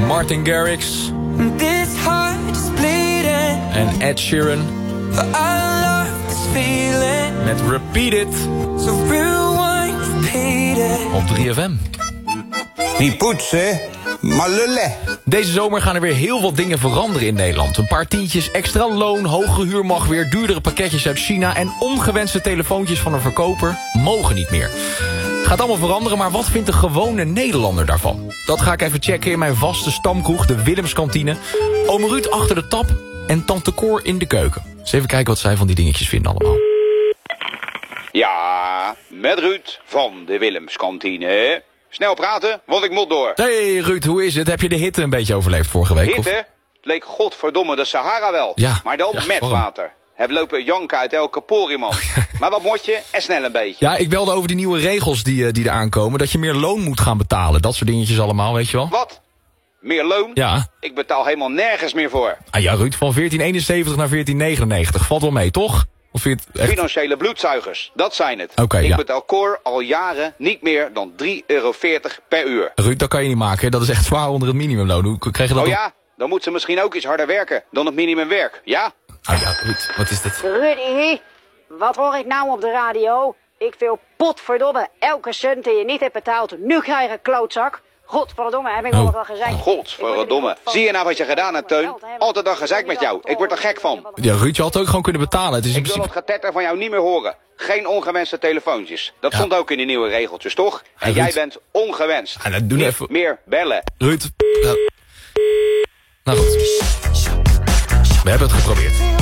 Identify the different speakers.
Speaker 1: Martin Garrix.
Speaker 2: This heart is bleeding.
Speaker 1: En Ed Sheeran.
Speaker 2: But I love this feeling.
Speaker 1: Met Repeat It.
Speaker 2: So rewind, repeat it.
Speaker 1: Op 3FM.
Speaker 3: Niet poetsen, maar lullen.
Speaker 1: Deze zomer gaan er weer heel wat dingen veranderen in Nederland. Een paar tientjes, extra loon, hogere huur mag weer, duurdere pakketjes uit China en ongewenste telefoontjes van een verkoper mogen niet meer. Gaat allemaal veranderen, maar wat vindt de gewone Nederlander daarvan? Dat ga ik even checken in mijn vaste stamkroeg, de Willemskantine. Oom Ruud achter de tap en tante Cor in de keuken. Dus even kijken wat zij van die dingetjes vinden allemaal.
Speaker 4: Ja, met Ruud van de Willemskantine. Snel praten, want ik moet door.
Speaker 1: Hey Ruud, hoe is het? Heb je de hitte een beetje overleefd vorige week?
Speaker 4: Hitte? Het leek godverdomme de Sahara wel.
Speaker 1: Ja,
Speaker 4: maar dan
Speaker 1: ja,
Speaker 4: met
Speaker 1: waarom?
Speaker 4: water. Heb lopen janken uit elke pori, man. Maar wat moet je? En snel een beetje.
Speaker 1: Ja, ik belde over die nieuwe regels die er aankomen. Dat je meer loon moet gaan betalen. Dat soort dingetjes allemaal, weet je wel?
Speaker 4: Wat? Meer loon?
Speaker 1: Ja.
Speaker 4: Ik betaal helemaal nergens meer voor.
Speaker 1: Ah ja, Ruud, van 1471 naar 1499. Valt wel mee, toch? Of vind je het echt...
Speaker 4: Financiële bloedzuigers, dat zijn het.
Speaker 1: Oké,
Speaker 4: ik
Speaker 1: ja.
Speaker 4: betaal Cor al jaren niet meer dan €3,40 per uur.
Speaker 1: Ruud, dat kan je niet maken, hè? Dat is echt zwaar onder het minimumloon. Hoe krijg je dat
Speaker 4: Oh
Speaker 1: op?
Speaker 4: ja? Dan moet ze misschien ook iets harder werken dan het minimumwerk. Ja?
Speaker 1: Ah ja, Ruud, wat is dit?
Speaker 5: Rudy, wat hoor ik nou op de radio? Ik wil potverdomme elke cent die je niet hebt betaald, nu krijg ik klootzak. Godverdomme, heb ik nog wel gezegd.
Speaker 4: Godverdomme. Zie je nou wat je gedaan hebt, Teun? Altijd al gezeik met jou. Ik word er gek van.
Speaker 1: Ja, Ruud, je had ook gewoon kunnen betalen. Het is in
Speaker 4: Ik wil
Speaker 1: principe...
Speaker 4: het getetter van jou niet meer horen. Geen ongewenste telefoontjes. Dat stond ook in die nieuwe regeltjes, toch? En
Speaker 1: Ruud.
Speaker 4: jij bent ongewenst.
Speaker 1: Ah, nou, doe
Speaker 4: Niet
Speaker 1: even...
Speaker 4: meer bellen.
Speaker 1: Ruud... Nou goed. We hebben het geprobeerd.